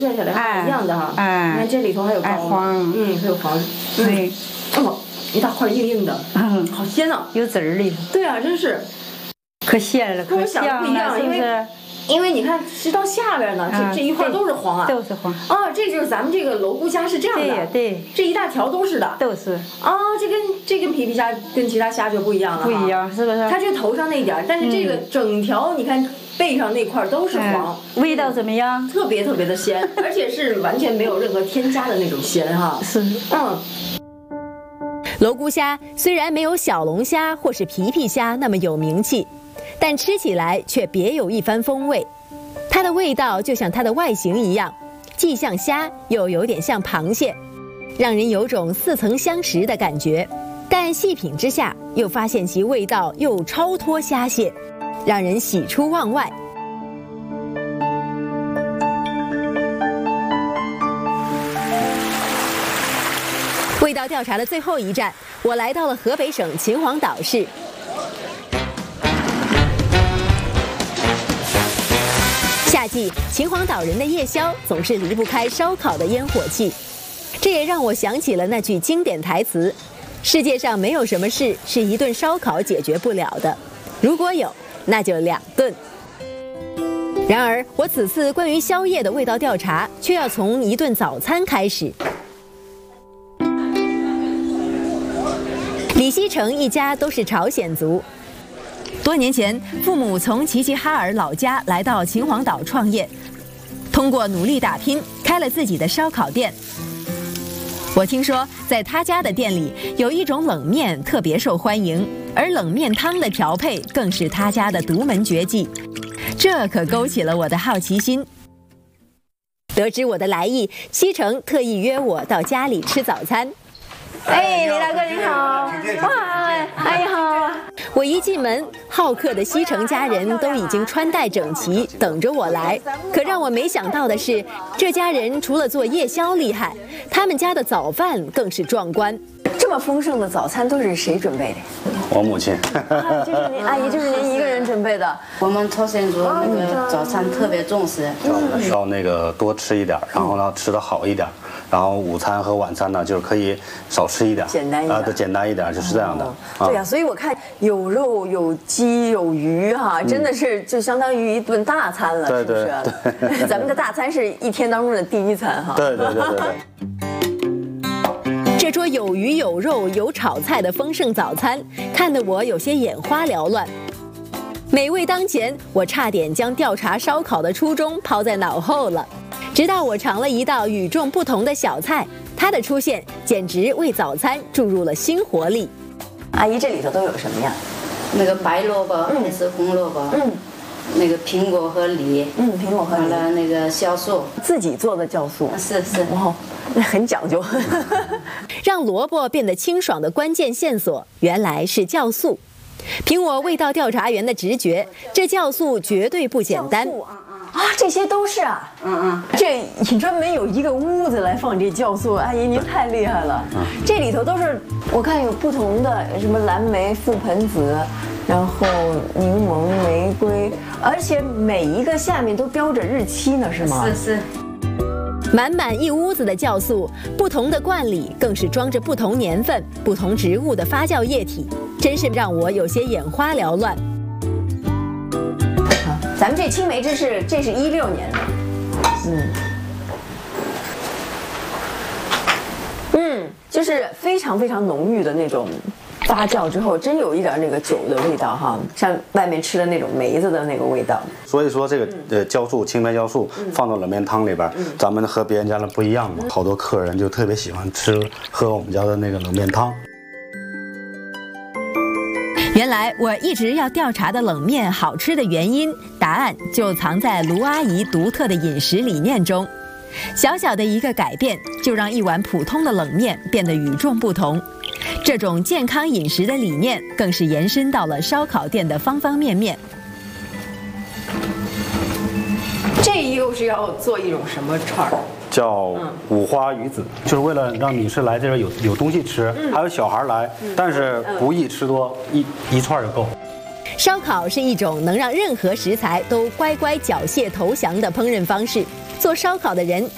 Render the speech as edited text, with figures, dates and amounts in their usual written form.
切下来还一样的哈。你看这里头还有黄， 还有黄，哦，一大块硬硬的，好鲜呐， 有籽儿里头。 对啊，真是， 可鲜了，可香了，是不是？因为你看，是到下边呢，这一块都是黄啊， 都是黄。 啊，这就是咱们这个楼菇虾是这样的， 对， 这一大条都是的， 都是。 啊，这跟皮皮虾跟其他虾就不一样了， 不一样，是不是？ 它就头上那一点，但是这个整条，你看背上那块都是黄， 味道怎么样？ 特别特别的鲜，而且是完全没有任何添加的那种鲜哈。 是， 楼菇虾虽然没有小龙虾或是皮皮虾那么有名气，但吃起来却别有一番风味。它的味道就像它的外形一样，既像虾又有点像螃蟹，让人有种似曾相识的感觉。但细品之下，又发现其味道又超脱虾蟹，让人喜出望外。味道调查的最后一站，我来到了河北省秦皇岛市。夏季，秦皇岛人的夜宵总是离不开烧烤的烟火气，这也让我想起了那句经典台词：世界上没有什么事是一顿烧烤解决不了的，如果有，那就2顿。然而，我此次关于宵夜的味道调查，却要从一顿早餐开始。李希成一家都是朝鲜族。多年前，父母从齐齐哈尔老家来到秦皇岛创业，通过努力打拼，开了自己的烧烤店。我听说，在他家的店里有一种冷面特别受欢迎，而冷面汤的调配更是他家的独门绝技，这可勾起了我的好奇心。得知我的来意，希成特意约我到家里吃早餐。 哎，李大哥您好！哇，哎好！ 我一进门，好客的西城家人都已经穿戴整齐，等着我来。可让我没想到的是，这家人除了做夜宵厉害，他们家的早饭更是壮观。 这么丰盛的早餐都是谁准备的？ 我母亲。 就是您阿姨，就是您一个人准备的。 我们朝鲜族那个早餐特别重视， 要那个多吃一点，然后呢吃得好一点。然后午餐和晚餐呢，就是可以少吃一点， 简单一点， 对，简单一点，就是这样的。 对呀，所以我看有肉、有鸡、有鱼哈，真的是就相当于一顿大餐了，是不是？对，咱们的大餐是一天当中的第1餐哈。 对。 这桌有鱼有肉有炒菜的丰盛早餐，看得我有些眼花缭乱。美味当前，我差点将调查烧烤的初衷抛在脑后了。直到我尝了一道与众不同的小菜，它的出现简直为早餐注入了新活力。 阿姨，这里头都有什么呀？ 那个白萝卜还是红萝卜？那个苹果和梨。 苹果和梨。 完了那个酵素， 自己做的酵素。 是。 哇，那很讲究。 让萝卜变得清爽的关键线索，原来是酵素。凭我味道调查员的直觉，这酵素绝对不简单。 啊，这些都是啊，这专门有一个屋子来放这酵素，阿姨您太厉害了。这里头都是我看有不同的什么蓝莓、覆盆子，然后柠檬、玫瑰，而且每一个下面都标着日期呢，是吗？ 是。 满满一屋子的酵素，不同的罐里更是装着不同年份、不同植物的发酵液体，真是让我有些眼花缭乱。 咱们这青梅汁这是16年的，就是非常非常浓郁的那种发酵之后，真有一点那个酒的味道哈，像外面吃的那种梅子的那个味道。 所以说这个酵素，青梅酵素放到冷面汤里边，咱们和别人家的不一样嘛。好多客人就特别喜欢喝我们家的那个冷面汤。 原来我一直要调查的冷面好吃的原因，答案就藏在卢阿姨独特的饮食理念中。小小的一个改变，就让一碗普通的冷面变得与众不同。这种健康饮食的理念，更是延伸到了烧烤店的方方面面。 这又是要做一种什么串儿？ 叫五花鱼子，就是为了让女士来这边有东西吃，还有小孩来，但是不宜吃多，一串就够。 烧烤是一种能让任何食材都乖乖缴械投降的烹饪方式。做烧烤的人